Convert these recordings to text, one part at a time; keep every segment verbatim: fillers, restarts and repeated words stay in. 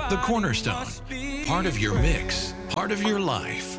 The Cornerstone, part of your mix, part of your life.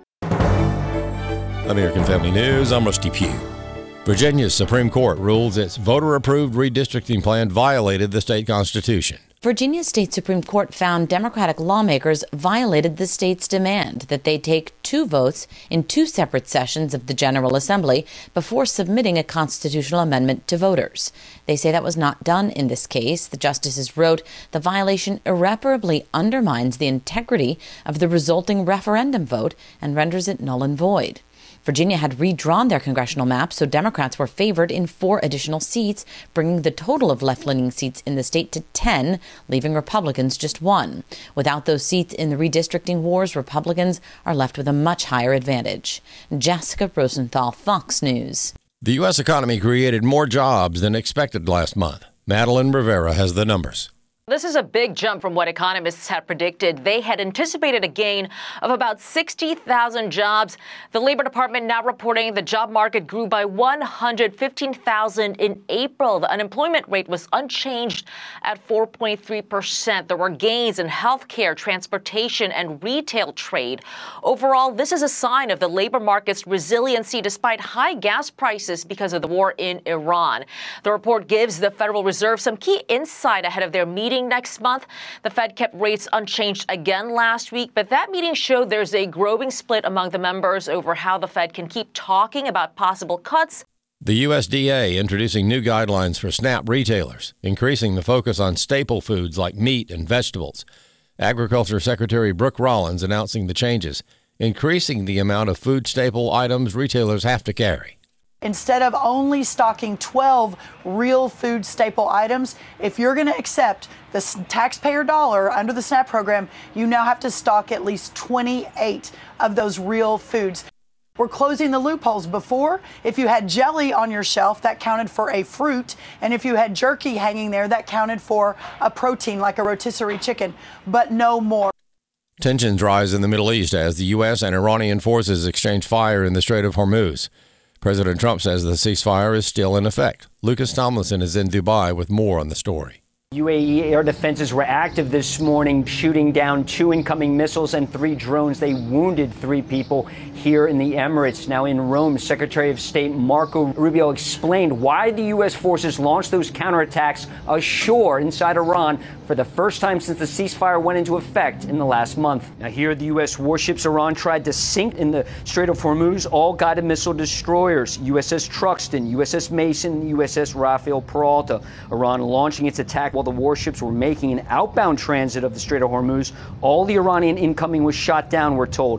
American Family News, I'm Rusty Pugh. Virginia's Supreme Court rules its voter-approved redistricting plan violated the state constitution. Virginia State Supreme Court found Democratic lawmakers violated the state's demand that they take two votes in two separate sessions of the General Assembly before submitting a constitutional amendment to voters. They say that was not done in this case. The justices wrote the violation irreparably undermines the integrity of the resulting referendum vote and renders it null and void. Virginia had redrawn their congressional map, so Democrats were favored in four additional seats, bringing the total of left-leaning seats in the state to ten, leaving Republicans just one. Without those seats in the redistricting wars, Republicans are left with a much higher advantage. Jessica Rosenthal, Fox News. The U S economy created more jobs than expected last month. Madeline Rivera has the numbers. This is a big jump from what economists had predicted. They had anticipated a gain of about sixty thousand jobs. The Labor Department now reporting the job market grew by one hundred fifteen thousand in April. The unemployment rate was unchanged at four point three percent. There were gains in healthcare, transportation, and retail trade. Overall, this is a sign of the labor market's resiliency despite high gas prices because of the war in Iran. The report gives the Federal Reserve some key insight ahead of their meeting next month. The Fed kept rates unchanged again last week, but that meeting showed there's a growing split among the members over how the Fed can keep talking about possible cuts. The U S D A introducing new guidelines for SNAP retailers, increasing the focus on staple foods like meat and vegetables. Agriculture Secretary Brooke Rollins announcing the changes, increasing the amount of food staple items retailers have to carry. Instead of only stocking twelve real food staple items, if you're going to accept the taxpayer dollar under the SNAP program, you now have to stock at least twenty-eight of those real foods. We're closing the loopholes. Before, if you had jelly on your shelf, that counted for a fruit. And if you had jerky hanging there, that counted for a protein like a rotisserie chicken, but no more. Tensions rise in the Middle East as the U S and Iranian forces exchange fire in the Strait of Hormuz. President Trump says the ceasefire is still in effect. Lucas Tomlinson is in Dubai with more on the story. U A E air defenses were active this morning, shooting down two incoming missiles and three drones. They wounded three people here in the Emirates. Now in Rome, Secretary of State Marco Rubio explained why the U S forces launched those counterattacks ashore inside Iran for the first time since the ceasefire went into effect in the last month. Now here, the U S warships Iran tried to sink in the Strait of Hormuz, all guided missile destroyers, U S S Truxtun, U S S Mason, U S S Rafael Peralta. Iran launching its attack while the warships were making an outbound transit of the Strait of Hormuz. All the Iranian incoming was shot down, we're told.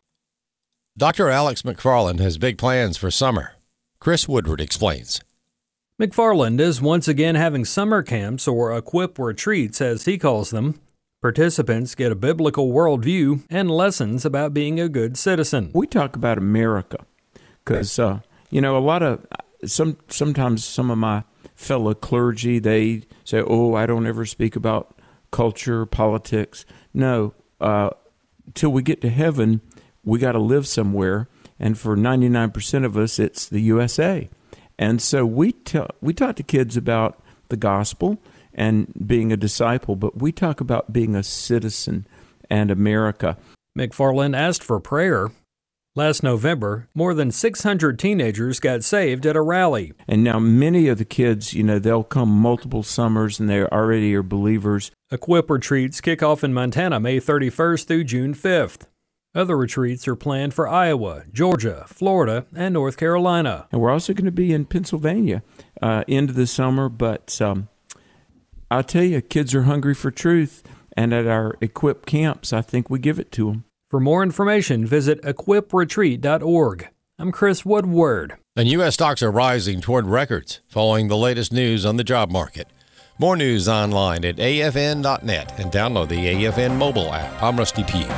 Doctor Alex McFarland has big plans for summer. Chris Woodward explains. McFarland is once again having summer camps, or equip retreats as he calls them. Participants get a biblical worldview and lessons about being a good citizen. We talk about America because, uh, you know, a lot of, some sometimes some of my fellow clergy, they say, oh, I don't ever speak about culture, politics. No, uh, till we get to heaven, we got to live somewhere. And for ninety-nine percent of us, it's the U S A. And so we, t- we talk to kids about the gospel and being a disciple, but we talk about being a citizen and America. McFarland asked for prayer. Last November, more than six hundred teenagers got saved at a rally. And now many of the kids, you know, they'll come multiple summers and they already are believers. Equip retreats kick off in Montana May thirty-first through June fifth. Other retreats are planned for Iowa, Georgia, Florida, and North Carolina. And we're also going to be in Pennsylvania uh, into the summer. But um, I'll tell you, kids are hungry for truth. And at our Equip camps, I think we give it to them. For more information, visit equip retreat dot org. I'm Chris Woodward. And U S stocks are rising toward records following the latest news on the job market. More news online at A F N dot net and download the A F N mobile app. I'm Rusty Pugh.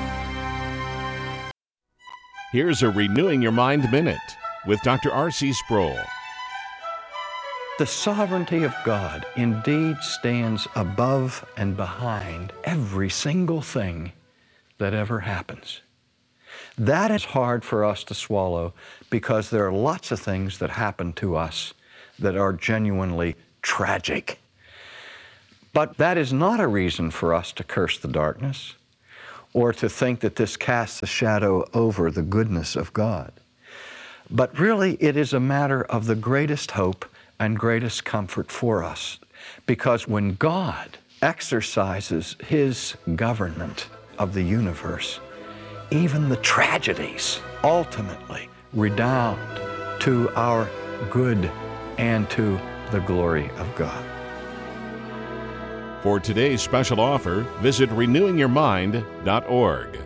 Here's a Renewing Your Mind Minute with Doctor R C Sproul. The sovereignty of God indeed stands above and behind every single thing that ever happens. That is hard for us to swallow because there are lots of things that happen to us that are genuinely tragic. But that is not a reason for us to curse the darkness or to think that this casts a shadow over the goodness of God. But really, it is a matter of the greatest hope and greatest comfort for us. Because when God exercises His government of the universe, even the tragedies ultimately redound to our good and to the glory of God. For today's special offer, visit renewing your mind dot org.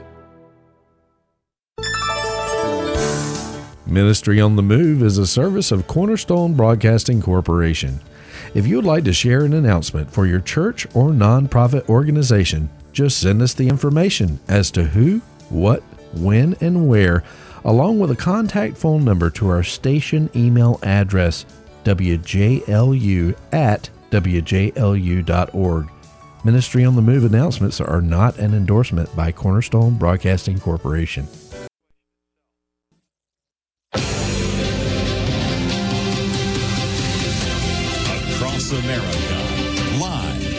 Ministry on the Move is a service of Cornerstone Broadcasting Corporation. If you would like to share an announcement for your church or nonprofit organization, just send us the information as to who, what, when, and where, along with a contact phone number to our station email address, w j l u at w j l u dot org. Ministry on the Move announcements are not an endorsement by Cornerstone Broadcasting Corporation. Across America, live